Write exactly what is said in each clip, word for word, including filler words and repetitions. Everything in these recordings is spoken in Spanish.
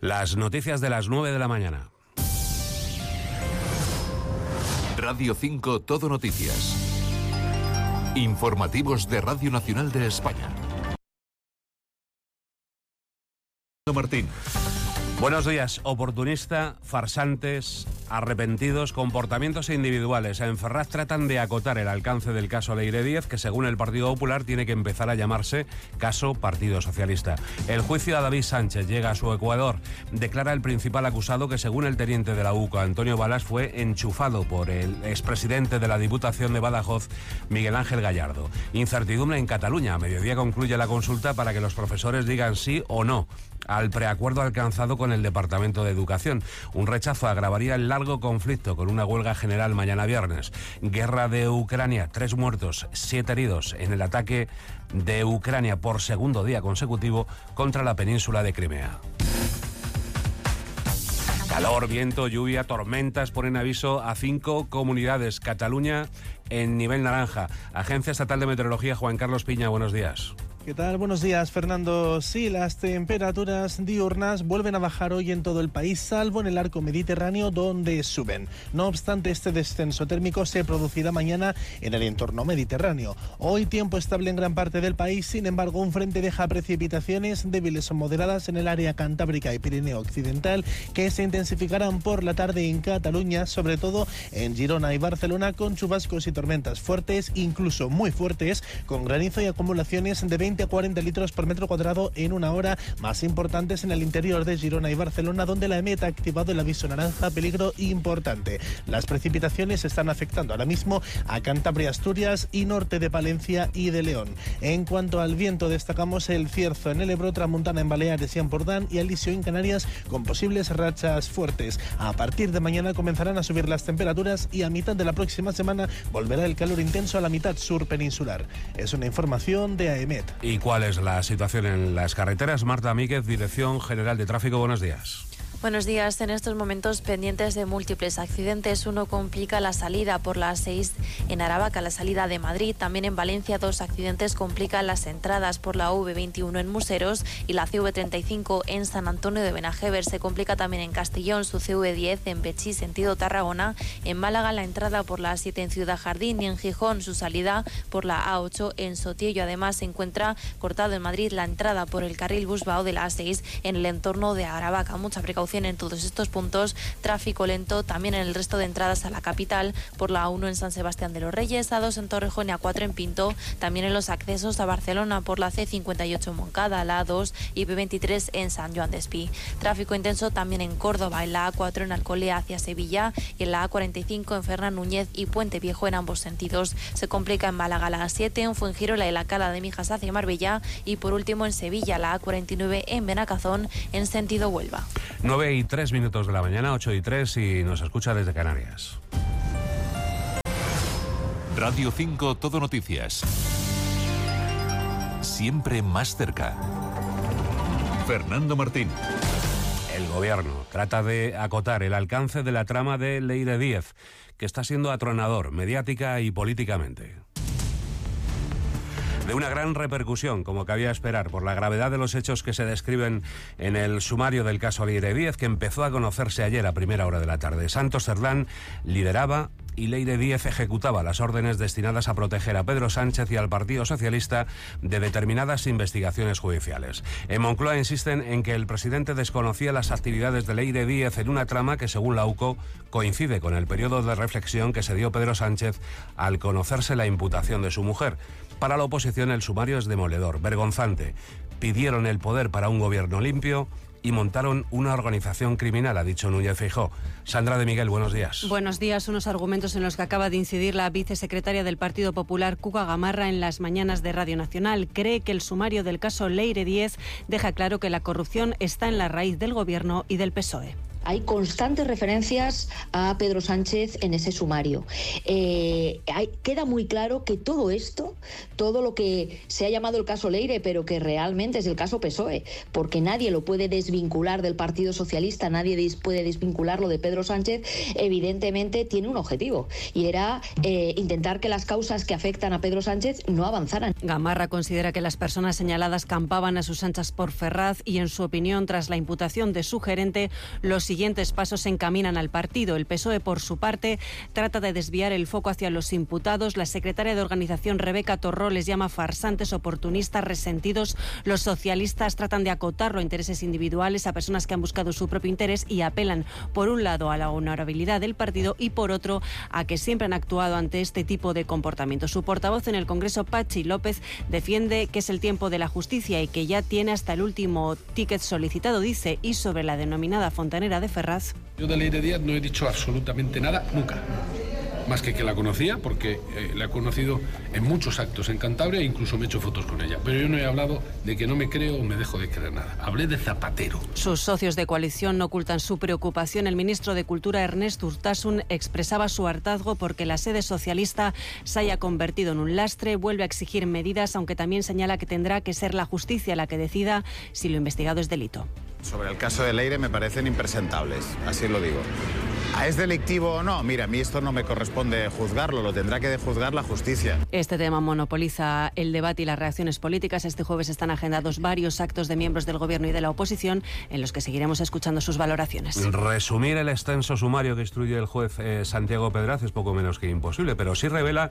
Las noticias de las nueve de la mañana. Radio cinco Todo Noticias. Informativos de Radio Nacional de España. Martín. Buenos días. Oportunista, farsantes, arrepentidos, comportamientos individuales. En Ferraz tratan de acotar el alcance del caso Leire Díez, que según el Partido Popular tiene que empezar a llamarse caso Partido Socialista. El juicio a David Sánchez llega a su ecuador. Declara el principal acusado que, según el teniente de la U C A, Antonio Balas, fue enchufado por el expresidente de la Diputación de Badajoz, Miguel Ángel Gallardo. Incertidumbre en Cataluña. A mediodía concluye la consulta para que los profesores digan sí o no al preacuerdo alcanzado con el Departamento de Educación. Un rechazo agravaría el largo conflicto con una huelga general mañana viernes. Guerra de Ucrania, tres muertos, siete heridos en el ataque de Ucrania por segundo día consecutivo contra la península de Crimea. Calor, viento, lluvia, tormentas ponen aviso a cinco comunidades. Cataluña en nivel naranja. Agencia Estatal de Meteorología, Juan Carlos Piña, buenos días. ¿Qué tal? Buenos días, Fernando. Sí, las temperaturas diurnas vuelven a bajar hoy en todo el país, salvo en el arco mediterráneo, donde suben. No obstante, este descenso térmico se producirá mañana en el entorno mediterráneo. Hoy tiempo estable en gran parte del país, sin embargo, un frente deja precipitaciones débiles o moderadas en el área cantábrica y Pirineo occidental, que se intensificarán por la tarde en Cataluña, sobre todo en Girona y Barcelona, con chubascos y tormentas fuertes, incluso muy fuertes, con granizo y acumulaciones de veinte a cuarenta litros por metro cuadrado en una hora, más importantes en el interior de Girona y Barcelona, donde la EMET ha activado el aviso naranja peligro importante. Las precipitaciones están afectando ahora mismo a Cantabria, Asturias y norte de Palencia y de León. En cuanto al viento, destacamos el cierzo en el Ebro, tramontana en Baleares y Ampurdán y alisio en Canarias, con posibles rachas fuertes. A partir de mañana comenzarán a subir las temperaturas y a mitad de la próxima semana volverá el calor intenso a la mitad sur peninsular. Es una información de AEMET. ¿Y cuál es la situación en las carreteras? Marta Míguez, Dirección General de Tráfico, buenos días. Buenos días. En estos momentos pendientes de múltiples accidentes. Uno complica la salida por la A seis en Aravaca, la salida de Madrid. También en Valencia dos accidentes complican las entradas por la U V veintiuno en Museros y la C V treinta y cinco en San Antonio de Benajever. Se complica también en Castellón su C V diez en Pechí, sentido Tarragona. En Málaga la entrada por la A siete en Ciudad Jardín y en Gijón su salida por la A ocho en Sotillo. Además se encuentra cortado en Madrid la entrada por el carril Busbao de la A seis en el entorno de Aravaca. Mucha precaución en todos estos puntos. Tráfico lento también en el resto de entradas a la capital por la A uno en San Sebastián de los Reyes, A dos en Torrejón y A cuatro en Pinto. También en los accesos a Barcelona por la C cincuenta y ocho en Moncada, la A dos y P veintitrés en San Joan de Espí. Tráfico intenso también en Córdoba, en la A cuatro en Alcolea hacia Sevilla y en la A cuarenta y cinco en Fernán Núñez y Puente Viejo en ambos sentidos. Se complica en Málaga la A siete, en Fuengirola y la Cala de Mijas hacia Marbella y por último en Sevilla la A cuarenta y nueve en Benacazón en sentido Huelva. nueve y tres minutos de la mañana, ocho y tres, y nos escucha desde Canarias. Radio cinco Todo Noticias. Siempre más cerca. Fernando Martín. El gobierno trata de acotar el alcance de la trama de Leire Díez, que está siendo atronador mediática y políticamente. De una gran repercusión, como cabía esperar, por la gravedad de los hechos que se describen en el sumario del caso Leire Díez, que empezó a conocerse ayer a primera hora de la tarde. Santos Cerdán lideraba y Leire Díez ejecutaba las órdenes destinadas a proteger a Pedro Sánchez y al Partido Socialista de determinadas investigaciones judiciales. En Moncloa insisten en que el presidente desconocía las actividades de Leire Díez en una trama que, según la U C O, coincide con el periodo de reflexión que se dio Pedro Sánchez al conocerse la imputación de su mujer. Para la oposición el sumario es demoledor, vergonzante. Pidieron el poder para un gobierno limpio y montaron una organización criminal, ha dicho Núñez Feijóo. Sandra de Miguel, buenos días. Buenos días. Unos argumentos en los que acaba de incidir la vicesecretaria del Partido Popular, Cuca Gamarra, en las mañanas de Radio Nacional. Cree que el sumario del caso Leire Díez deja claro que la corrupción está en la raíz del gobierno y del P S O E. hay constantes referencias a Pedro Sánchez en ese sumario. Eh, hay, queda muy claro que todo esto, todo lo que se ha llamado el caso Leire, pero que realmente es el caso P S O E, porque nadie lo puede desvincular del Partido Socialista, nadie des, puede desvincularlo de Pedro Sánchez, evidentemente tiene un objetivo, y era eh, intentar que las causas que afectan a Pedro Sánchez no avanzaran. Gamarra considera que las personas señaladas campaban a sus anchas por Ferraz y, en su opinión, tras la imputación de su gerente, los siguientes pasos se encaminan al partido. El P S O E, por su parte, trata de desviar el foco hacia los imputados. La secretaria de organización, Rebeca Torró, les llama farsantes, oportunistas, resentidos. Los socialistas tratan de acotarlo a intereses individuales, a personas que han buscado su propio interés, y apelan, por un lado, a la honorabilidad del partido y, por otro, a que siempre han actuado ante este tipo de comportamiento. Su portavoz en el Congreso, Patxi López, defiende que es el tiempo de la justicia y que ya tiene hasta el último ticket solicitado, dice. Y sobre la denominada fontanera de Ferraz: yo de Leire Díaz no he dicho absolutamente nada, nunca. Más que que la conocía, porque eh, la he conocido en muchos actos en Cantabria e incluso me he hecho fotos con ella. Pero yo no he hablado de que no me creo o me dejo de creer nada. Hablé de Zapatero. Sus socios de coalición no ocultan su preocupación. El ministro de Cultura, Ernest Urtasun, expresaba su hartazgo porque la sede socialista se haya convertido en un lastre. Vuelve a exigir medidas, aunque también señala que tendrá que ser la justicia la que decida si lo investigado es delito. Sobre el caso de Leire me parecen impresentables, así lo digo. ¿Es delictivo o no? Mira, a mí esto no me corresponde juzgarlo, lo tendrá que juzgar la justicia. Este tema monopoliza el debate y las reacciones políticas. Este jueves están agendados varios actos de miembros del Gobierno y de la oposición en los que seguiremos escuchando sus valoraciones. Resumir el extenso sumario que instruye el juez eh, Santiago Pedraz es poco menos que imposible, pero sí revela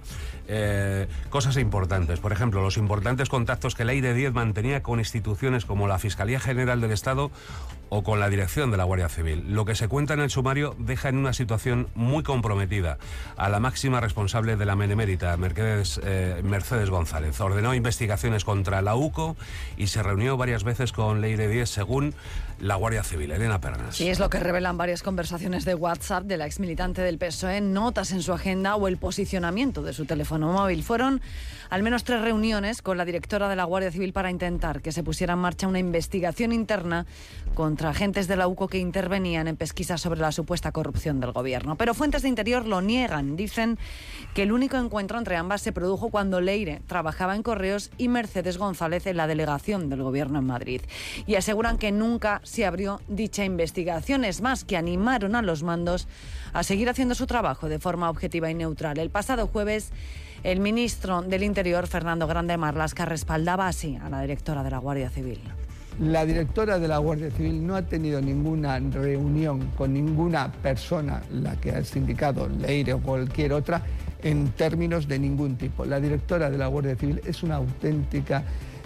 eh, cosas importantes. Por ejemplo, los importantes contactos que Leire Díaz mantenía con instituciones como la Fiscalía General del Estado o con la dirección de la Guardia Civil. Lo que se cuenta en el sumario deja en una situación muy comprometida a la máxima responsable de la Benemérita, Mercedes, eh, Mercedes González. Ordenó investigaciones contra la U C O y se reunió varias veces con Leire Díaz, según la Guardia Civil. Elena Pernas. Sí, es lo que revelan varias conversaciones de WhatsApp de la exmilitante del P S O E, notas en su agenda o el posicionamiento de su teléfono móvil. Fueron al menos tres reuniones con la directora de la Guardia Civil para intentar que se pusiera en marcha una investigación interna contra agentes de la U C O que intervenían en pesquisas sobre la supuesta corrupción del gobierno. Pero fuentes de Interior lo niegan. Dicen que el único encuentro entre ambas se produjo cuando Leire trabajaba en Correos y Mercedes González en la delegación del gobierno en Madrid. Y aseguran que nunca se abrió dicha investigación. Es más, que animaron a los mandos a seguir haciendo su trabajo de forma objetiva y neutral. El pasado jueves, el ministro del Interior, Fernando Grande Marlaska, respaldaba así a la directora de la Guardia Civil. La directora de la Guardia Civil no ha tenido ninguna reunión con ninguna persona, la que has indicado, Leire o cualquier otra, en términos de ningún tipo. La directora de la Guardia Civil es una auténtica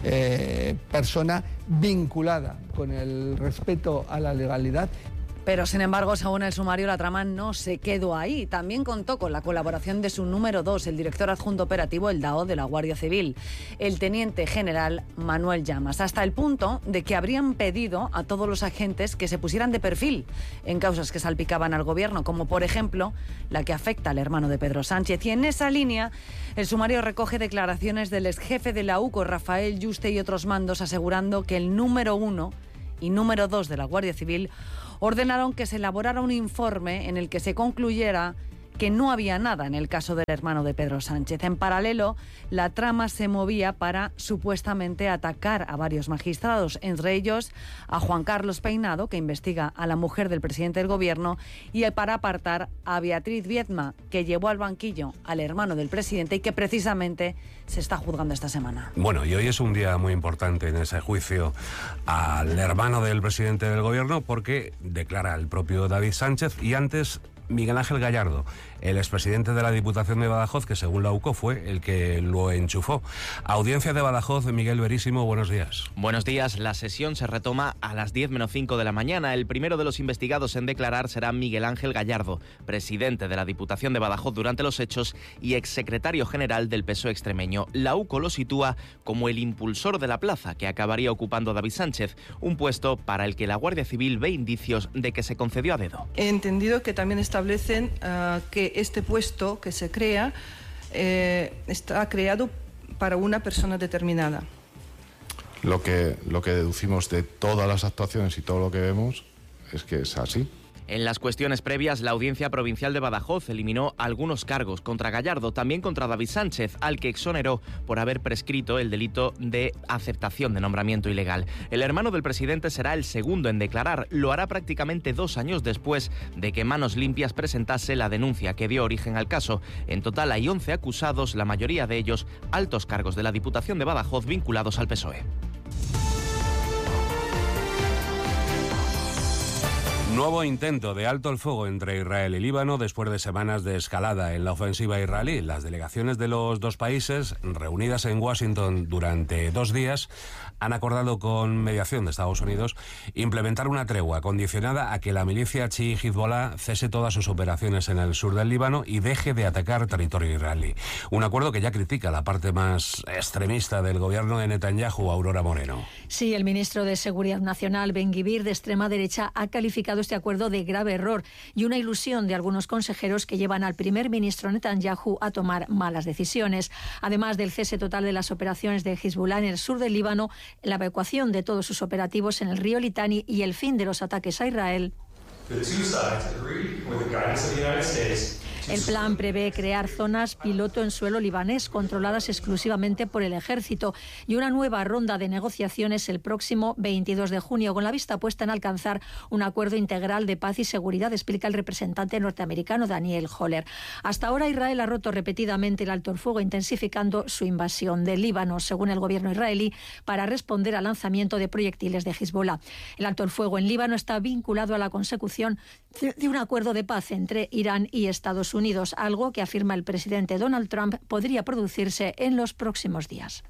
eh, persona vinculada con el respeto a la legalidad. Pero, sin embargo, según el sumario, la trama no se quedó ahí. También contó con la colaboración de su número dos, el director adjunto operativo, el D A O de la Guardia Civil, el teniente general Manuel Llamas, hasta el punto de que habrían pedido a todos los agentes que se pusieran de perfil en causas que salpicaban al gobierno, como por ejemplo la que afecta al hermano de Pedro Sánchez. Y en esa línea, el sumario recoge declaraciones del exjefe de la U C O, Rafael Yuste, y otros mandos, asegurando que el número uno y número dos de la Guardia Civil ordenaron que se elaborara un informe en el que se concluyera que no había nada en el caso del hermano de Pedro Sánchez. En paralelo, la trama se movía para supuestamente atacar a varios magistrados, entre ellos a Juan Carlos Peinado, que investiga a la mujer del presidente del gobierno, y para apartar a Beatriz Viedma, que llevó al banquillo al hermano del presidente y que precisamente se está juzgando esta semana. Bueno, y hoy es un día muy importante en ese juicio al hermano del presidente del gobierno, porque declara el propio David Sánchez y antes Miguel Ángel Gallardo, el expresidente de la Diputación de Badajoz, que según la U C O fue el que lo enchufó. Audiencia de Badajoz, Miguel Verísimo, buenos días. Buenos días. La sesión se retoma a las diez menos cinco de la mañana. El primero de los investigados en declarar será Miguel Ángel Gallardo, presidente de la Diputación de Badajoz durante los hechos y exsecretario general del P S O E extremeño. La U C O lo sitúa como el impulsor de la plaza que acabaría ocupando David Sánchez, un puesto para el que la Guardia Civil ve indicios de que se concedió a dedo. He entendido que también establecen uh, que este puesto que se crea eh, está creado para una persona determinada. Lo que, lo que deducimos de todas las actuaciones y todo lo que vemos es que es así. En las cuestiones previas, la Audiencia Provincial de Badajoz eliminó algunos cargos contra Gallardo, también contra David Sánchez, al que exoneró por haber prescrito el delito de aceptación de nombramiento ilegal. El hermano del presidente será el segundo en declarar. Lo hará prácticamente dos años después de que Manos Limpias presentase la denuncia que dio origen al caso. En total hay once acusados, la mayoría de ellos altos cargos de la Diputación de Badajoz vinculados al P S O E. Nuevo intento de alto el fuego entre Israel y Líbano después de semanas de escalada en la ofensiva israelí. Las delegaciones de los dos países, reunidas en Washington durante dos días, han acordado con mediación de Estados Unidos implementar una tregua condicionada a que la milicia chií Hezbollah cese todas sus operaciones en el sur del Líbano y deje de atacar territorio israelí. Un acuerdo que ya critica la parte más extremista del gobierno de Netanyahu, Aurora Moreno. Sí, el ministro de Seguridad Nacional, Ben-Gvir, de extrema derecha, ha calificado este acuerdo de grave error y una ilusión de algunos consejeros que llevan al primer ministro Netanyahu a tomar malas decisiones. Además del cese total de las operaciones de Hezbollah en el sur del Líbano, la evacuación de todos sus operativos en el río Litani y el fin de los ataques a Israel. El plan prevé crear zonas piloto en suelo libanés controladas exclusivamente por el ejército y una nueva ronda de negociaciones el próximo veintidós de junio con la vista puesta en alcanzar un acuerdo integral de paz y seguridad, explica el representante norteamericano Daniel Holler. Hasta ahora Israel ha roto repetidamente el alto el fuego, intensificando su invasión del Líbano, según el gobierno israelí, para responder al lanzamiento de proyectiles de Hezbollah. El alto el fuego en Líbano está vinculado a la consecución de un acuerdo de paz entre Irán y Estados Unidos, algo que afirma el presidente Donald Trump podría producirse en los próximos días.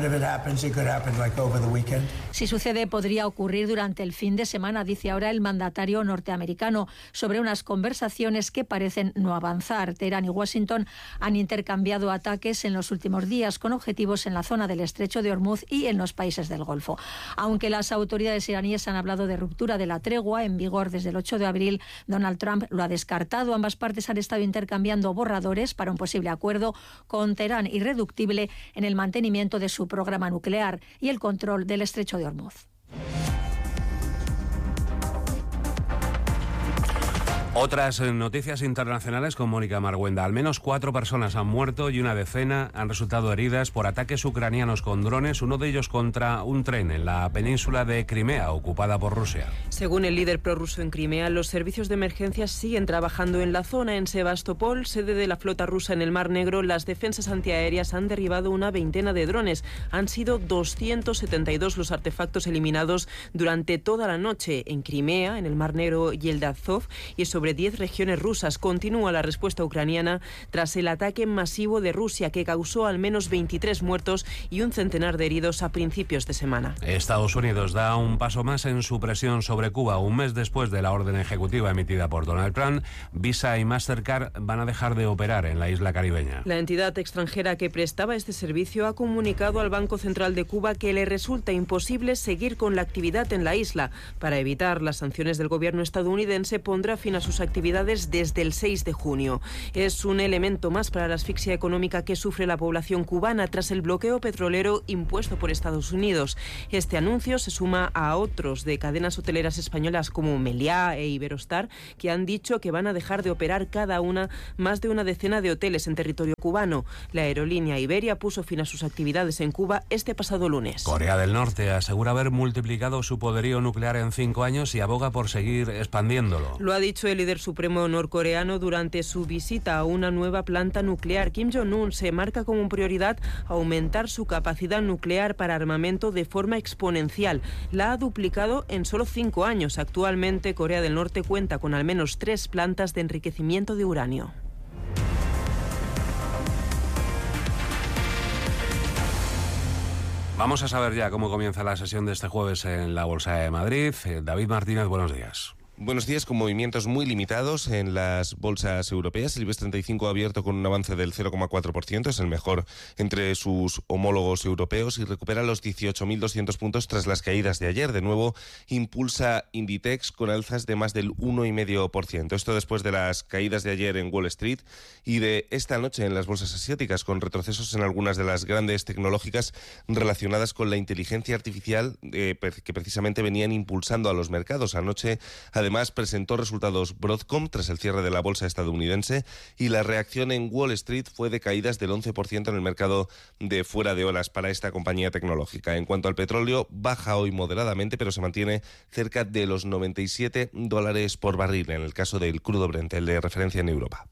Si sucede, podría ocurrir durante el fin de semana, dice ahora el mandatario norteamericano, sobre unas conversaciones que parecen no avanzar. Teherán y Washington han intercambiado ataques en los últimos días con objetivos en la zona del Estrecho de Hormuz y en los países del Golfo. Aunque las autoridades iraníes han hablado de ruptura de la tregua en vigor desde el ocho de abril, Donald Trump lo ha descartado. Ambas partes han estado intercambiando borradores para un posible acuerdo con Teherán irreductible en el mantenimiento de su programa nuclear y el control del Estrecho de Hormuz. Otras noticias internacionales con Mónica Marguenda. Al menos cuatro personas han muerto y una decena han resultado heridas por ataques ucranianos con drones, uno de ellos contra un tren en la península de Crimea, ocupada por Rusia. Según el líder prorruso en Crimea, los servicios de emergencia siguen trabajando en la zona. En Sebastopol, sede de la flota rusa en el Mar Negro, las defensas antiaéreas han derribado una veintena de drones. Han sido doscientos setenta y dos los artefactos eliminados durante toda la noche en Crimea, en el Mar Negro y el de Azov, y eso sobre diez regiones rusas. Continúa la respuesta ucraniana tras el ataque masivo de Rusia que causó al menos veintitrés muertos y un centenar de heridos a principios de semana. Estados Unidos da un paso más en su presión sobre Cuba. Un mes después de la orden ejecutiva emitida por Donald Trump, Visa y Mastercard van a dejar de operar en la isla caribeña. La entidad extranjera que prestaba este servicio ha comunicado al Banco Central de Cuba que le resulta imposible seguir con la actividad en la isla. Para evitar las sanciones del gobierno estadounidense, pondrá fin a sus actividades desde el seis de junio. Es un elemento más para la asfixia económica que sufre la población cubana tras el bloqueo petrolero impuesto por Estados Unidos. Este anuncio se suma a otros de cadenas hoteleras españolas como Meliá e Iberostar, que han dicho que van a dejar de operar cada una más de una decena de hoteles en territorio cubano. La aerolínea Iberia puso fin a sus actividades en Cuba este pasado lunes. Corea del Norte asegura haber multiplicado su poderío nuclear en cinco años y aboga por seguir expandiéndolo. Lo ha dicho el líder supremo norcoreano durante su visita a una nueva planta nuclear. Kim Jong-un se marca como prioridad aumentar su capacidad nuclear para armamento de forma exponencial. La ha duplicado en solo cinco años. Actualmente, Corea del Norte cuenta con al menos tres plantas de enriquecimiento de uranio. Vamos a saber ya cómo comienza la sesión de este jueves en la Bolsa de Madrid. David Martínez, buenos días. Buenos días, con movimientos muy limitados en las bolsas europeas. El IBEX treinta y cinco ha abierto con un avance del cero coma cuatro por ciento, es el mejor entre sus homólogos europeos y recupera los dieciocho mil doscientos puntos tras las caídas de ayer. De nuevo, impulsa Inditex con alzas de más del uno coma cinco por ciento. Esto después de las caídas de ayer en Wall Street y de esta noche en las bolsas asiáticas, con retrocesos en algunas de las grandes tecnológicas relacionadas con la inteligencia artificial eh, que precisamente venían impulsando a los mercados. Anoche, además, Además, presentó resultados Broadcom tras el cierre de la bolsa estadounidense y la reacción en Wall Street fue de caídas del once por ciento en el mercado de fuera de horas para esta compañía tecnológica. En cuanto al petróleo, baja hoy moderadamente, pero se mantiene cerca de los noventa y siete dólares por barril en el caso del crudo Brent, el de referencia en Europa.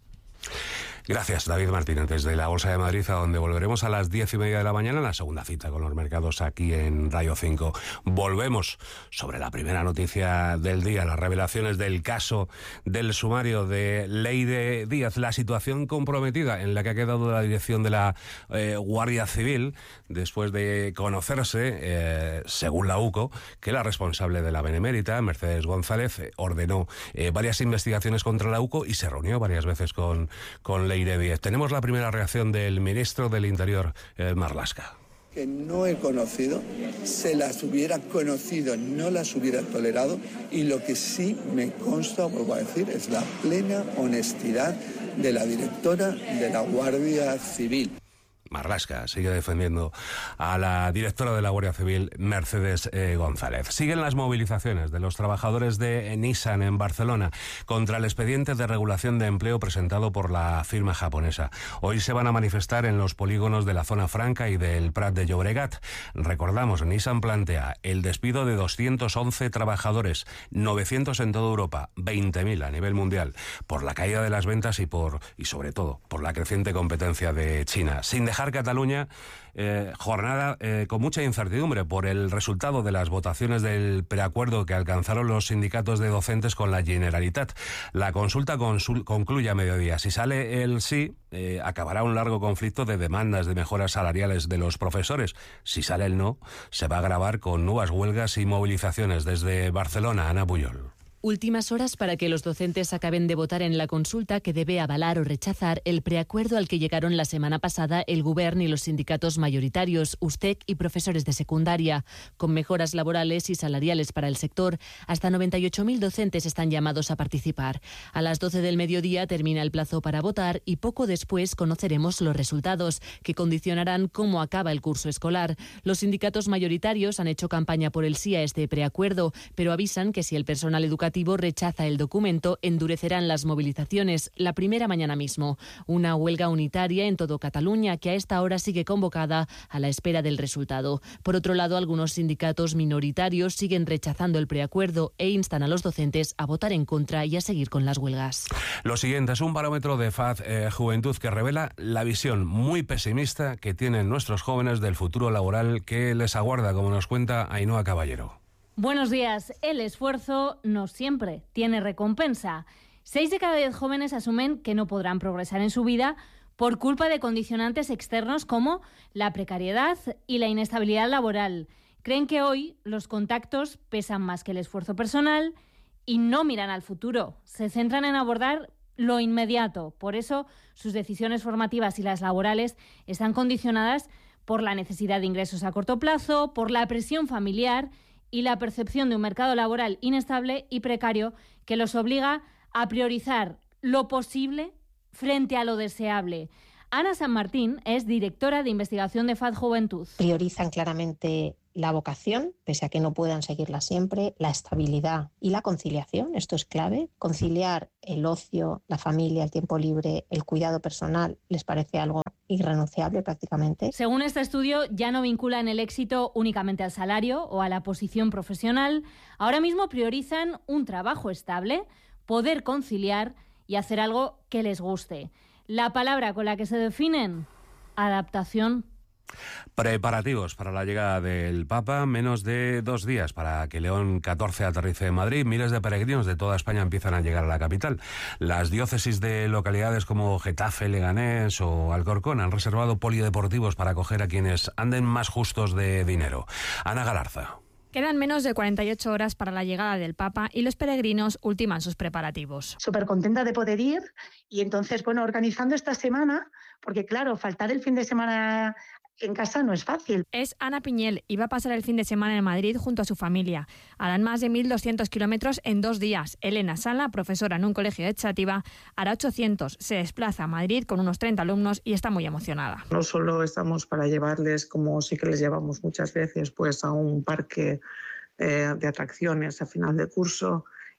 Gracias, David Martínez, desde la Bolsa de Madrid, a donde volveremos a las diez y media de la mañana, la segunda cita con los mercados aquí en Radio cinco. Volvemos sobre la primera noticia del día, las revelaciones del caso del sumario de Leire Díaz, la situación comprometida en la que ha quedado la dirección de la eh, Guardia Civil, después de conocerse, eh, según la U C O, que la responsable de la Benemérita, Mercedes González, eh, ordenó eh, varias investigaciones contra la U C O y se reunió varias veces con, con Leire Díaz. Tenemos la primera reacción del ministro del Interior, eh, Marlaska. Que no he conocido, se las hubiera conocido, no las hubiera tolerado, y lo que sí me consta, vuelvo a decir, es la plena honestidad de la directora de la Guardia Civil. Marlaska sigue defendiendo a la directora de la Guardia Civil, Mercedes eh, González. Siguen las movilizaciones de los trabajadores de Nissan en Barcelona contra el expediente de regulación de empleo presentado por la firma japonesa. Hoy se van a manifestar en los polígonos de la Zona Franca y del Prat de Llobregat. Recordamos, Nissan plantea el despido de doscientos once trabajadores, novecientos en toda Europa, veinte mil a nivel mundial, por la caída de las ventas y por y sobre todo por la creciente competencia de China. Sin dejar Cataluña, eh, jornada eh, con mucha incertidumbre por el resultado de las votaciones del preacuerdo que alcanzaron los sindicatos de docentes con la Generalitat. La consulta consul- concluye a mediodía. Si sale el sí, eh, acabará un largo conflicto de demandas de mejoras salariales de los profesores. Si sale el no, se va a agravar con nuevas huelgas y movilizaciones. Desde Barcelona, Ana Puyol. Últimas horas para que los docentes acaben de votar en la consulta que debe avalar o rechazar el preacuerdo al que llegaron la semana pasada el Govern y los sindicatos mayoritarios, USTEC y profesores de secundaria. Con mejoras laborales y salariales para el sector, hasta noventa y ocho mil docentes están llamados a participar. A las doce del mediodía termina el plazo para votar y poco después conoceremos los resultados, que condicionarán cómo acaba el curso escolar. Los sindicatos mayoritarios han hecho campaña por el sí a este preacuerdo, pero avisan que si el personal educativo rechaza el documento, endurecerán las movilizaciones, la primera mañana mismo. Una huelga unitaria en todo Cataluña que a esta hora sigue convocada a la espera del resultado. Por otro lado, algunos sindicatos minoritarios siguen rechazando el preacuerdo e instan a los docentes a votar en contra y a seguir con las huelgas. Lo siguiente es un barómetro de F A D eh, Juventud que revela la visión muy pesimista que tienen nuestros jóvenes del futuro laboral que les aguarda, como nos cuenta Ainhoa Caballero. Buenos días. El esfuerzo no siempre tiene recompensa. Seis de cada diez jóvenes asumen que no podrán progresar en su vida por culpa de condicionantes externos como la precariedad y la inestabilidad laboral. Creen que hoy los contactos pesan más que el esfuerzo personal y no miran al futuro. Se centran en abordar lo inmediato. Por eso sus decisiones formativas y las laborales están condicionadas por la necesidad de ingresos a corto plazo, por la presión familiar y la percepción de un mercado laboral inestable y precario que los obliga a priorizar lo posible frente a lo deseable. Ana San Martín es directora de investigación de F A D Juventud. Priorizan claramente la vocación, pese a que no puedan seguirla siempre, la estabilidad y la conciliación, esto es clave. Conciliar el ocio, la familia, el tiempo libre, el cuidado personal, les parece algo irrenunciable prácticamente. Según este estudio, ya no vinculan el éxito únicamente al salario o a la posición profesional. Ahora mismo priorizan un trabajo estable, poder conciliar y hacer algo que les guste. La palabra con la que se definen, adaptación. Preparativos para la llegada del Papa, menos de dos días para que León catorce aterrice en Madrid. Miles de peregrinos de toda España empiezan a llegar a la capital. Las diócesis de localidades como Getafe, Leganés o Alcorcón han reservado polideportivos para acoger a quienes anden más justos de dinero. Ana Galarza. Quedan menos de cuarenta y ocho horas para la llegada del Papa y los peregrinos ultiman sus preparativos. Súper contenta de poder ir y entonces, bueno, organizando esta semana, porque claro, faltar el fin de semana en casa no es fácil. Es Ana Piñel y va a pasar el fin de semana en Madrid junto a su familia. Harán más de mil doscientos kilómetros en dos días. Elena Sala, profesora en un colegio de Xàtiva, hará ochocientos. Se desplaza a Madrid con unos treinta alumnos y está muy emocionada. No solo estamos para llevarles, como sí que les llevamos muchas veces, pues a un parque eh, de atracciones a final de curso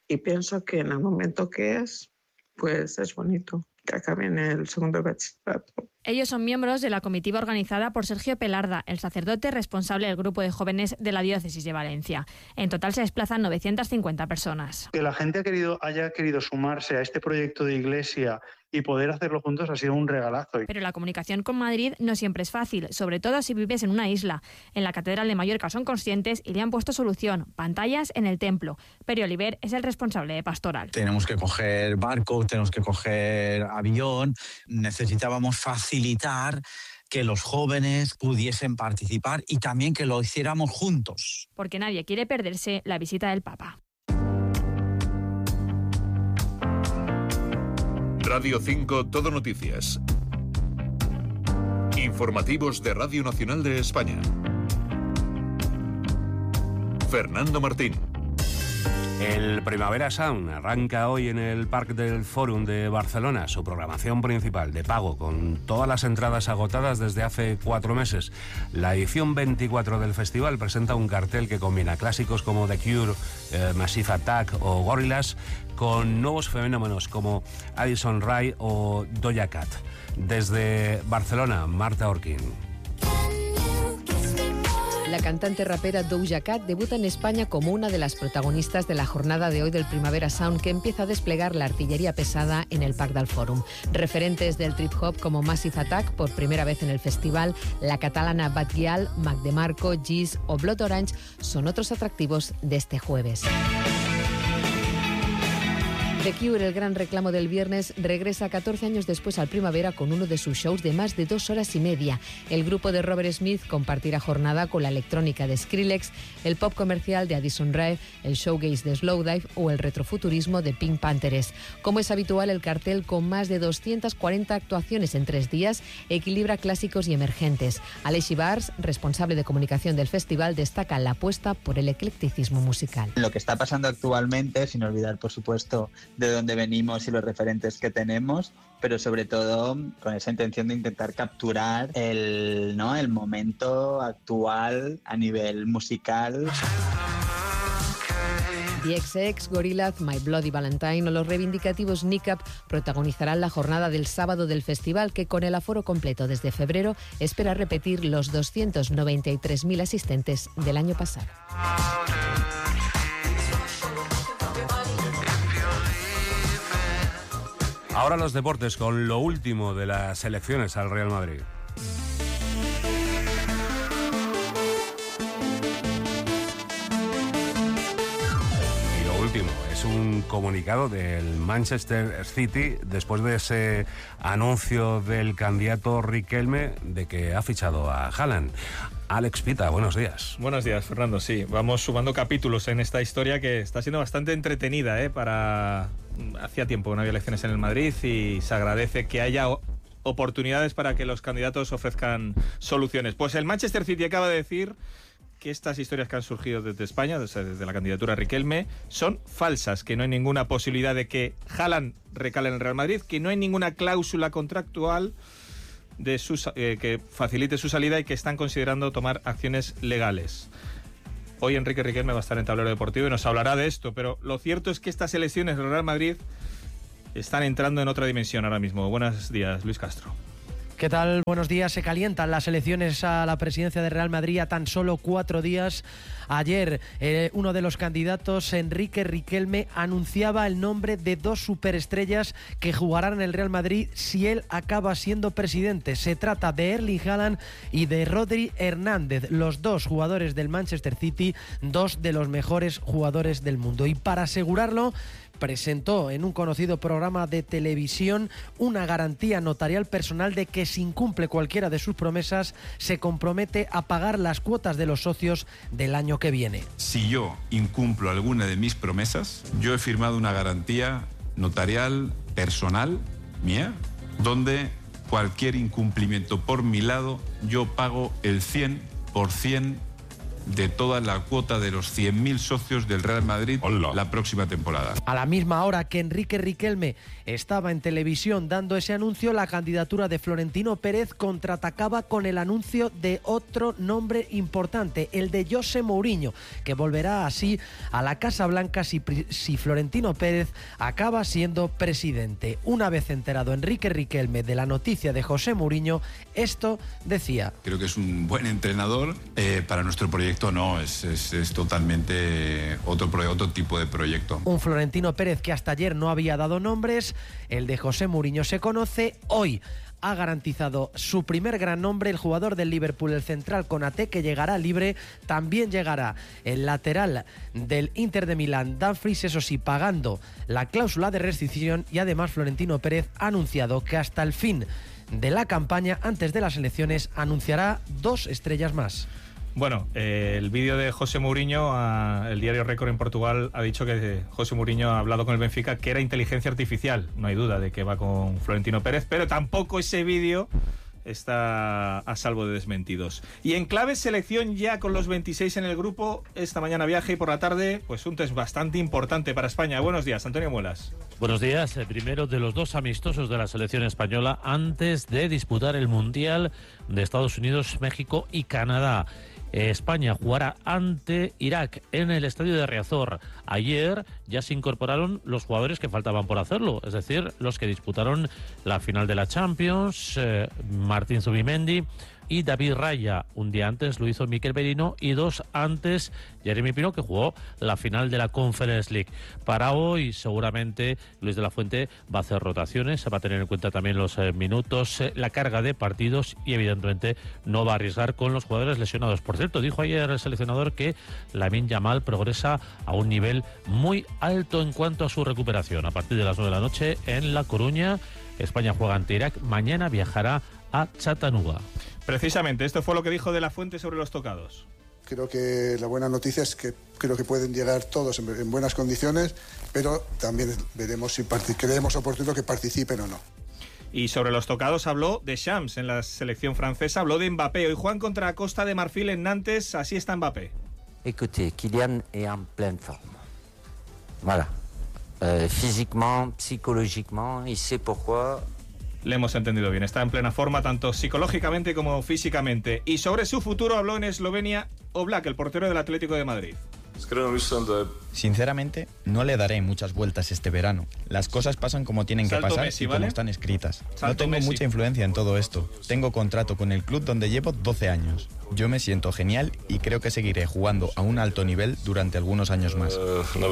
y pienso que en el momento que es, pues es bonito que acabe en el segundo bachillerato. Ellos son miembros de la comitiva organizada por Sergio Pelarda, el sacerdote responsable del grupo de jóvenes de la diócesis de Valencia. En total se desplazan novecientas cincuenta personas. Que la gente ha querido, haya querido sumarse a este proyecto de iglesia y poder hacerlo juntos ha sido un regalazo. Pero la comunicación con Madrid no siempre es fácil, sobre todo si vives en una isla. En la Catedral de Mallorca son conscientes y le han puesto solución: pantallas en el templo. Peri Oliver es el responsable de pastoral. Tenemos que coger barco, tenemos que coger avión, necesitábamos facilitar que los jóvenes pudiesen participar y también que lo hiciéramos juntos. Porque nadie quiere perderse la visita del Papa. Radio cinco Todo Noticias. Informativos de Radio Nacional de España. Fernando Martín. El Primavera Sound arranca hoy en el Parc del Fòrum de Barcelona, su programación principal de pago, con todas las entradas agotadas desde hace cuatro meses. La edición veinticuatro del festival presenta un cartel que combina clásicos como The Cure, eh, Massive Attack o Gorillaz con nuevos fenómenos como Addison Rae o Doja Cat. Desde Barcelona, Marta Orquín. La cantante rapera Doja Cat debuta en España como una de las protagonistas de la jornada de hoy del Primavera Sound, que empieza a desplegar la artillería pesada en el Parc del Fòrum. Referentes del trip hop como Massive Attack, por primera vez en el festival, la catalana Bad Gyal, Mac DeMarco, Giz o Blood Orange son otros atractivos de este jueves. The Cure, el gran reclamo del viernes, regresa catorce años después al Primavera con uno de sus shows de más de dos horas y media. El grupo de Robert Smith compartirá jornada con la electrónica de Skrillex, el pop comercial de Addison Rae, el showgaze de Slowdive o el retrofuturismo de Pink Panthers. Como es habitual, el cartel, con más de doscientas cuarenta actuaciones en tres días, equilibra clásicos y emergentes. Alexi Bars, responsable de comunicación del festival, destaca la apuesta por el eclecticismo musical. Lo que está pasando actualmente, sin olvidar, por supuesto, de dónde venimos y los referentes que tenemos, pero sobre todo con esa intención de intentar capturar el, ¿no? el momento actual a nivel musical. The X X, Gorillaz, My Bloody Valentine o los reivindicativos N I C A P protagonizarán la jornada del sábado del festival, que con el aforo completo desde febrero espera repetir los doscientos noventa y tres mil asistentes del año pasado. Ahora los deportes con lo último de las elecciones al Real Madrid. Y lo último es un comunicado del Manchester City después de ese anuncio del candidato Riquelme de que ha fichado a Haaland. Alex Pita, buenos días. Buenos días, Fernando. Sí, vamos sumando capítulos en esta historia que está siendo bastante entretenida, ¿eh? Para... Hacía tiempo que no había elecciones en el Madrid y se agradece que haya oportunidades para que los candidatos ofrezcan soluciones. Pues el Manchester City acaba de decir que estas historias que han surgido desde España, desde la candidatura Riquelme, son falsas, que no hay ninguna posibilidad de que Haaland recale en el Real Madrid, que no hay ninguna cláusula contractual de su, eh, que facilite su salida y que están considerando tomar acciones legales. Hoy Enrique Riquelme va a estar en Tablero Deportivo y nos hablará de esto, pero lo cierto es que estas elecciones del Real Madrid están entrando en otra dimensión ahora mismo. Buenos días, Luis Castro. ¿Qué tal? Buenos días. Se calientan las elecciones a la presidencia del Real Madrid a tan solo cuatro días. Ayer, eh, uno de los candidatos, Enrique Riquelme, anunciaba el nombre de dos superestrellas que jugarán en el Real Madrid si él acaba siendo presidente. Se trata de Erling Haaland y de Rodri Hernández, los dos jugadores del Manchester City, dos de los mejores jugadores del mundo. Y para asegurarlo, presentó en un conocido programa de televisión una garantía notarial personal de que si incumple cualquiera de sus promesas, se compromete a pagar las cuotas de los socios del año que viene. Si yo incumplo alguna de mis promesas, yo he firmado una garantía notarial personal mía, donde cualquier incumplimiento por mi lado, yo pago el cien por ciento de toda la cuota de los cien mil socios del Real Madrid Hola. la próxima temporada. A la misma hora que Enrique Riquelme estaba en televisión dando ese anuncio, la candidatura de Florentino Pérez contraatacaba con el anuncio de otro nombre importante, el de José Mourinho, que volverá así a la Casa Blanca si, si Florentino Pérez acaba siendo presidente. Una vez enterado Enrique Riquelme de la noticia de José Mourinho, esto decía: creo que es un buen entrenador, eh, para nuestro proyecto no, es, es, es totalmente otro, otro tipo de proyecto. Un Florentino Pérez que hasta ayer no había dado nombres, el de José Mourinho se conoce, hoy ha garantizado su primer gran nombre, el jugador del Liverpool, el central Konaté, que llegará libre. También llegará el lateral del Inter de Milán, Dumfries, eso sí, pagando la cláusula de rescisión. Y además Florentino Pérez ha anunciado que hasta el fin de la campaña, antes de las elecciones, anunciará dos estrellas más. Bueno, eh, el vídeo de José Mourinho, a, el diario Récord en Portugal ha dicho que José Mourinho ha hablado con el Benfica que era inteligencia artificial. No hay duda de que va con Florentino Pérez, pero tampoco ese vídeo está a salvo de desmentidos. Y en clave selección, ya con los veintiséis en el grupo, esta mañana viaje y por la tarde, pues un test bastante importante para España. Buenos días, Antonio Muelas. Buenos días. El primero de los dos amistosos de la selección española antes de disputar el Mundial de Estados Unidos, México y Canadá. España jugará ante Irak en el estadio de Riazor. Ayer ya se incorporaron los jugadores que faltaban por hacerlo, es decir, los que disputaron la final de la Champions, eh, Martín Zubimendi y David Raya. Un día antes lo hizo Mikel Merino y dos antes Jeremy Pino, que jugó la final de la Conference League. Para hoy seguramente Luis de la Fuente va a hacer rotaciones, se va a tener en cuenta también los eh, minutos, eh, la carga de partidos y evidentemente no va a arriesgar con los jugadores lesionados. Por cierto, dijo ayer el seleccionador que Lamine Yamal progresa a un nivel muy alto en cuanto a su recuperación. A partir de las nueve de la noche en La Coruña, España juega ante Irak, mañana viajará a Chattanooga. Precisamente, esto fue lo que dijo de la Fuente sobre los tocados. Creo que la buena noticia es que creo que pueden llegar todos en, en buenas condiciones, pero también veremos si creemos oportuno que participen o no. Y sobre los tocados habló de Shams en la selección francesa, habló de Mbappé. Hoy juegan contra Costa de Marfil en Nantes, así está Mbappé. Écoutez, Kylian est en pleine forme. Voilà. Euh, physiquement, psychologiquement, il sait pourquoi. Le hemos entendido bien, está en plena forma tanto psicológicamente como físicamente. Y sobre su futuro habló en Eslovenia Oblak, el portero del Atlético de Madrid. Sinceramente, no le daré muchas vueltas este verano. Las cosas pasan como tienen que Salto pasar Messi, y como ¿vale? están escritas. Salto no tengo Messi. mucha influencia en todo esto. Tengo contrato con el club donde llevo doce años. Yo me siento genial y creo que seguiré jugando a un alto nivel durante algunos años más.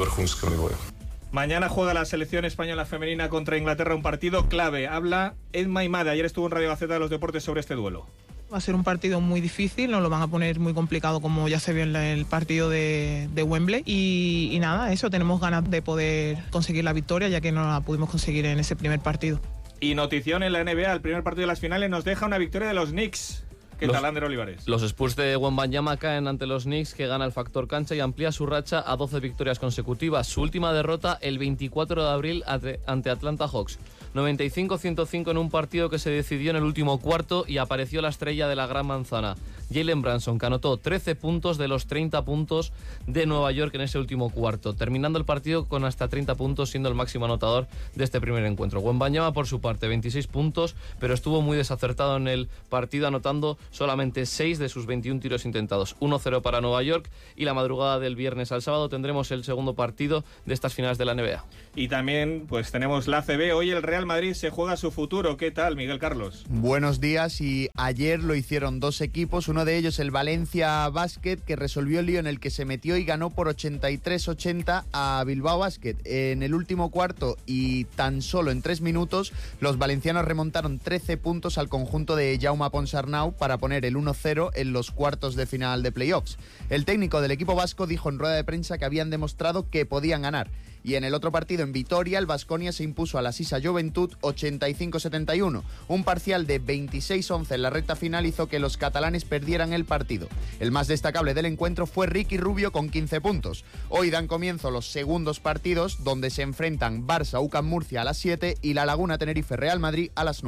Mañana juega la selección española femenina contra Inglaterra, un partido clave. Habla Edma Imade, ayer estuvo en Radio Gaceta de los Deportes sobre este duelo. Va a ser un partido muy difícil, nos lo van a poner muy complicado como ya se vio en la- el partido de, de Wembley. Y, y nada, eso, tenemos ganas de poder conseguir la victoria ya que no la pudimos conseguir en ese primer partido. Y notición en la N B A, el primer partido de las finales nos deja una victoria de los Knicks. ¿Qué Los- tal, Ander Olivares? Los Spurs de Wembanyama caen ante los Knicks, que gana el factor cancha y amplía su racha a doce victorias consecutivas. Su última derrota el veinticuatro de abril ante ante Atlanta Hawks. noventa y cinco a ciento cinco en un partido que se decidió en el último cuarto y apareció la estrella de la Gran Manzana, Jalen Brunson, que anotó trece puntos de los treinta puntos de Nueva York en ese último cuarto, terminando el partido con hasta treinta puntos, siendo el máximo anotador de este primer encuentro. Wembanyama, por su parte, veintiséis puntos, pero estuvo muy desacertado en el partido, anotando solamente seis de sus veintiún tiros intentados. uno cero para Nueva York, y la madrugada del viernes al sábado tendremos el segundo partido de estas finales de la N B A. Y también pues tenemos la A C B. Hoy el Real Madrid se juega su futuro. ¿Qué tal, Miguel Carlos? Buenos días, y ayer lo hicieron dos equipos, uno de ellos el Valencia Basket, que resolvió el lío en el que se metió y ganó por ochenta y tres ochenta a Bilbao Basket. En el último cuarto y tan solo en tres minutos, los valencianos remontaron trece puntos al conjunto de Jaume Ponsarnau para poner el uno cero en los cuartos de final de playoffs. El técnico del equipo vasco dijo en rueda de prensa que habían demostrado que podían ganar. Y en el otro partido, en Vitoria, el Baskonia se impuso a la Sisa Joventut ochenta y cinco setenta y uno. Un parcial de veintiséis once en la recta final hizo que los catalanes perdieran el partido. El más destacable del encuentro fue Ricky Rubio con quince puntos. Hoy dan comienzo los segundos partidos, donde se enfrentan Barça U C A M Murcia a las siete y La Laguna Tenerife Real Madrid a las nueve.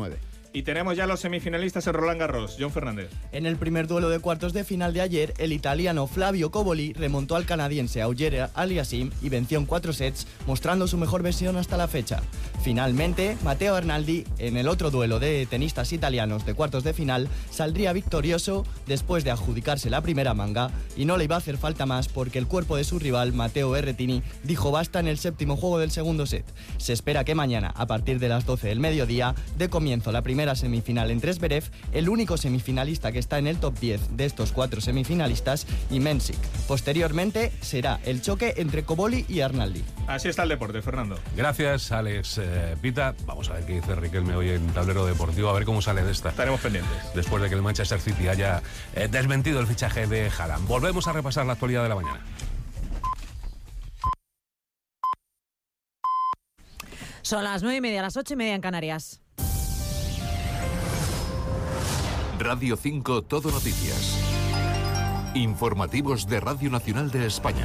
Y tenemos ya los semifinalistas en Roland Garros. John Fernández. En el primer duelo de cuartos de final de ayer, el italiano Flavio Cobolli remontó al canadiense Auger Aliassime y venció en cuatro sets, mostrando su mejor versión hasta la fecha. Finalmente, Matteo Arnaldi, en el otro duelo de tenistas italianos de cuartos de final, saldría victorioso después de adjudicarse la primera manga, y no le iba a hacer falta más porque el cuerpo de su rival, Matteo Berrettini, dijo basta en el séptimo juego del segundo set. Se espera que mañana, a partir de las doce del mediodía, dé comienzo la primera semifinal entre Zverev, el único semifinalista que está en el top diez de estos cuatro semifinalistas, y Mensik. Posteriormente será el choque entre Cobolli y Arnaldi. Así está el deporte, Fernando. Gracias, Alex. Eh, Pita, vamos a ver qué dice Riquelme hoy en Tablero Deportivo, a ver cómo sale de esta. Estaremos pendientes. Después de que el Manchester City haya eh, desmentido el fichaje de Haaland. Volvemos a repasar la actualidad de la mañana. Son las nueve y media, las ocho y media en Canarias. Radio cinco Todo Noticias. Informativos de Radio Nacional de España.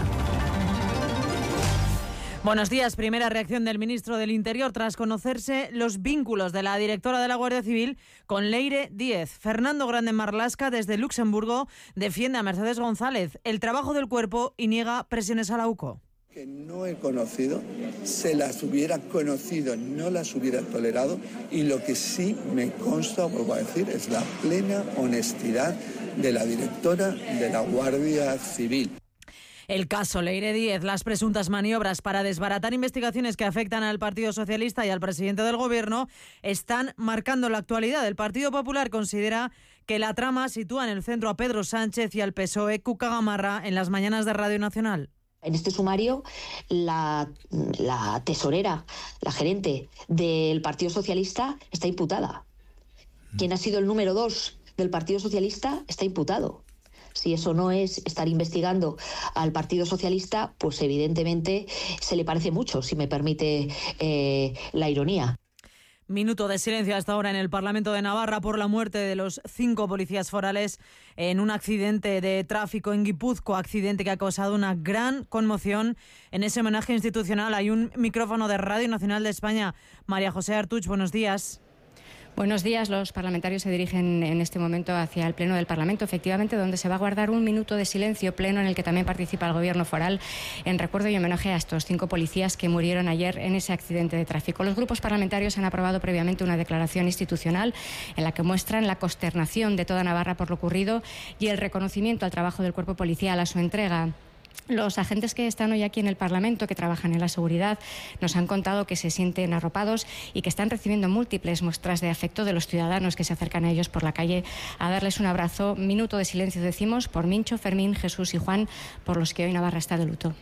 Buenos días. Primera reacción del ministro del Interior tras conocerse los vínculos de la directora de la Guardia Civil con Leire Díez. Fernando Grande Marlasca, desde Luxemburgo, defiende a Mercedes González el trabajo del cuerpo y niega presiones a la U C O. Que no he conocido, se las hubiera conocido, no las hubiera tolerado, y lo que sí me consta, vuelvo a decir, es la plena honestidad de la directora de la Guardia Civil. El caso Leire Díez, las presuntas maniobras para desbaratar investigaciones que afectan al Partido Socialista y al presidente del Gobierno están marcando la actualidad. El Partido Popular considera que la trama sitúa en el centro a Pedro Sánchez y al P S O E Cuca Gamarra en las mañanas de Radio Nacional. En este sumario, la, la tesorera, la gerente del Partido Socialista está imputada. Quien ha sido el número dos del Partido Socialista está imputado. Si eso no es estar investigando al Partido Socialista, pues evidentemente se le parece mucho, si me permite eh, la ironía. Minuto de silencio hasta ahora en el Parlamento de Navarra por la muerte de los cinco policías forales en un accidente de tráfico en Guipúzcoa, accidente que ha causado una gran conmoción. En ese homenaje institucional hay un micrófono de Radio Nacional de España. María José Artuch, buenos días. Buenos días. Los parlamentarios se dirigen en este momento hacia el Pleno del Parlamento, efectivamente, donde se va a guardar un minuto de silencio, pleno en el que también participa el Gobierno foral, en recuerdo y homenaje a estos cinco policías que murieron ayer en ese accidente de tráfico. Los grupos parlamentarios han aprobado previamente una declaración institucional en la que muestran la consternación de toda Navarra por lo ocurrido y el reconocimiento al trabajo del cuerpo policial, a su entrega. Los agentes que están hoy aquí en el Parlamento, que trabajan en la seguridad, nos han contado que se sienten arropados y que están recibiendo múltiples muestras de afecto de los ciudadanos que se acercan a ellos por la calle a darles un abrazo. Minuto de silencio, decimos, por Mincho, Fermín, Jesús y Juan, por los que hoy Navarra está de luto.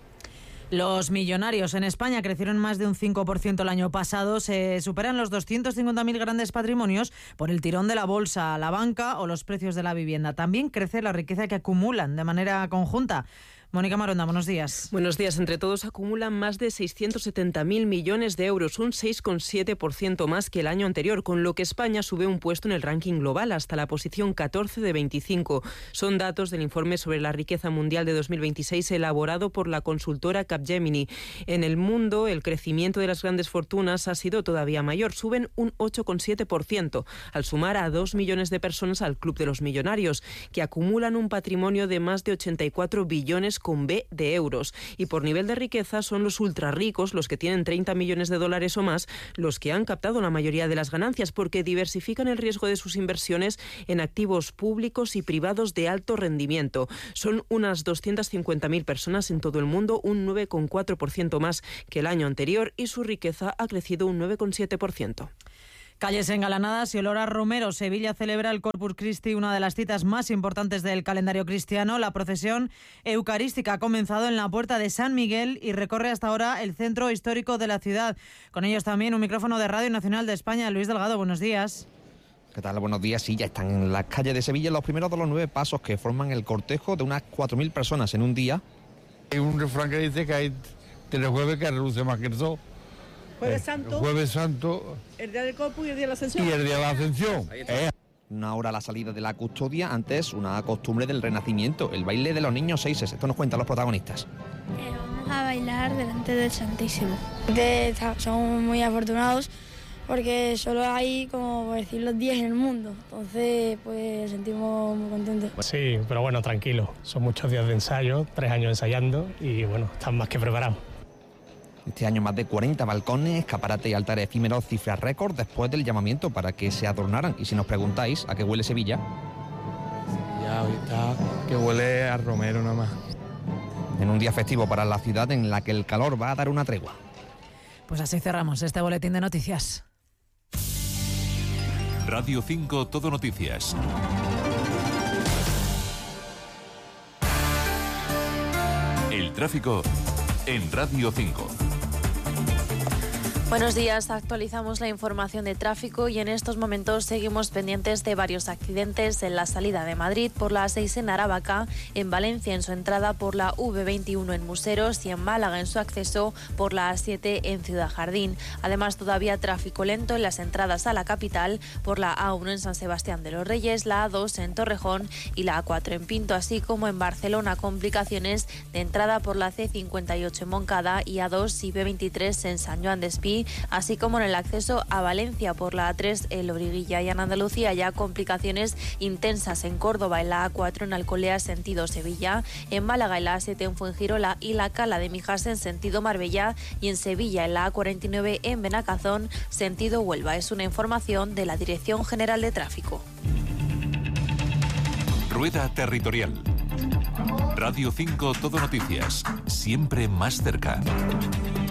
Los millonarios en España crecieron más de un cinco por ciento el año pasado. Se superan los doscientos cincuenta mil grandes patrimonios por el tirón de la bolsa, la banca o los precios de la vivienda. También crece la riqueza que acumulan de manera conjunta. Mónica Maronda, buenos días. Buenos días. Entre todos acumulan más de seiscientos setenta mil millones de euros, un seis coma siete por ciento más que el año anterior, con lo que España sube un puesto en el ranking global hasta la posición catorce de veinticinco. Son datos del informe sobre la riqueza mundial de dos mil veintiséis elaborado por la consultora Capgemini. En el mundo, el crecimiento de las grandes fortunas ha sido todavía mayor. Suben un ocho coma siete por ciento, al sumar a dos millones de personas al Club de los Millonarios, que acumulan un patrimonio de más de ochenta y cuatro billones con B de euros. Y por nivel de riqueza son los ultrarricos, los que tienen treinta millones de dólares o más, los que han captado la mayoría de las ganancias, porque diversifican el riesgo de sus inversiones en activos públicos y privados de alto rendimiento. Son unas doscientas cincuenta mil personas en todo el mundo, un nueve coma cuatro por ciento más que el año anterior, y su riqueza ha crecido un nueve coma siete por ciento. Calles engalanadas y olor a romero. Sevilla celebra el Corpus Christi, una de las citas más importantes del calendario cristiano. La procesión eucarística ha comenzado en la Puerta de San Miguel y recorre hasta ahora el centro histórico de la ciudad. Con ellos también un micrófono de Radio Nacional de España. Luis Delgado, buenos días. ¿Qué tal? Buenos días. Sí, ya están en las calles de Sevilla los primeros de los nueve pasos que forman el cortejo de unas cuatro mil personas en un día. Hay un refrán que dice que hay tres jueves que reluce más que el sol. Jueves Santo, Jueves Santo, el día del Corpus y el día de la Ascensión. Y el día de la Ascensión. Eh. Una hora a la salida de la custodia, antes una costumbre del Renacimiento, el baile de los niños seises. Esto nos cuentan los protagonistas. Eh, vamos a bailar delante del Santísimo. De, somos muy afortunados porque solo hay, como por decirlo, diez en el mundo. Entonces, pues nos sentimos muy contentos. Sí, pero bueno, tranquilo. Son muchos días de ensayo, tres años ensayando y bueno, están más que preparados. Este año más de cuarenta balcones, escaparates y altares efímeros, cifras récord después del llamamiento para que se adornaran. Y si nos preguntáis a qué huele Sevilla... Ya, ahorita que huele a romero nada más. En un día festivo para la ciudad en la que el calor va a dar una tregua. Pues así cerramos este boletín de noticias. Radio cinco Todo Noticias. El tráfico en Radio cinco. Buenos días, actualizamos la información de tráfico y en estos momentos seguimos pendientes de varios accidentes en la salida de Madrid por la seis en Aravaca, en Valencia en su entrada por la V veintiuno en Museros y en Málaga en su acceso por la A siete en Ciudad Jardín. Además, todavía tráfico lento en las entradas a la capital por la A uno en San Sebastián de los Reyes, la A dos en Torrejón y la A cuatro en Pinto, así como en Barcelona complicaciones de entrada por la C cincuenta y ocho en Moncada y A dos y B veintitrés en San Joan de Espí, así como en el acceso a Valencia por la A tres en Loriguilla, y en Andalucía ya complicaciones intensas en Córdoba en la A cuatro en Alcolea sentido Sevilla, en Málaga en la A siete en Fuengirola y la Cala de Mijas en sentido Marbella y en Sevilla en la A cuarenta y nueve en Benacazón sentido Huelva. Es una información de la Dirección General de Tráfico. Rueda territorial. Radio cinco Todo Noticias, siempre más cerca.